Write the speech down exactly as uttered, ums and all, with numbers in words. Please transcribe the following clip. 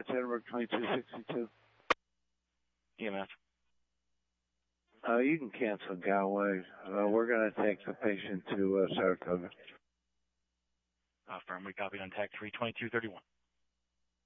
Edinburgh twenty-two sixty-two. E M S. Uh, you can cancel Galway. Uh, we're going to take the patient to uh, Saratoga. Uh, firm, we copied on T A C three twenty-two thirty-one.